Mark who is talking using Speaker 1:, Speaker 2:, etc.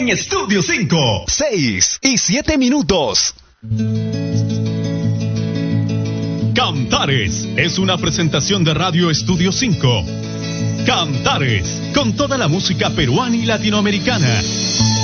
Speaker 1: en Estudio 5.
Speaker 2: 6:07.
Speaker 3: Cantares es una presentación de Radio Estudio 5. Cantares, con toda la música peruana y latinoamericana.